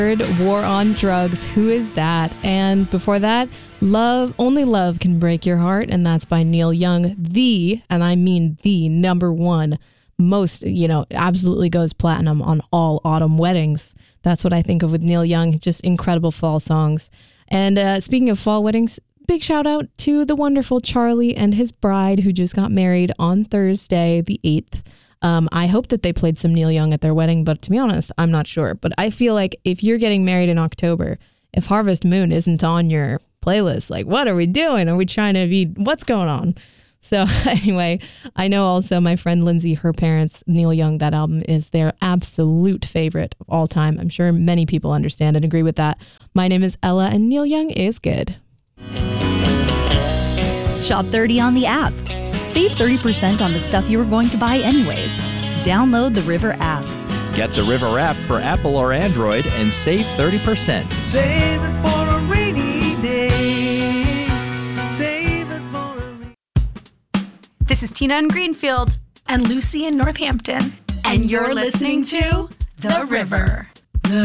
War on Drugs, Who Is That? And before that, Only Love Can Break Your Heart, and that's by Neil Young, and I mean the number one, most, absolutely goes platinum on all autumn weddings. That's what I think of with Neil Young, just incredible fall songs. And speaking of fall weddings, big shout out to the wonderful Charlie and his bride who just got married on Thursday, the 8th. I hope that they played some Neil Young at their wedding, but to be honest, I'm not sure. But I feel like if you're getting married in October, if Harvest Moon isn't on your playlist, like, what are we doing? Are we trying to be, what's going on? So anyway, I know also my friend Lindsay, her parents, Neil Young, that album is their absolute favorite of all time. I'm sure many people understand and agree with that. My name is Ella, and Neil Young is good. Shop 30 on the app. Save 30% on the stuff you were going to buy anyways. Download the River app. Get the River app for Apple or Android and save 30%. Save it for a rainy day. Save it for a rainy day. This is Tina in Greenfield. And Lucy in Northampton. And you're listening to The River.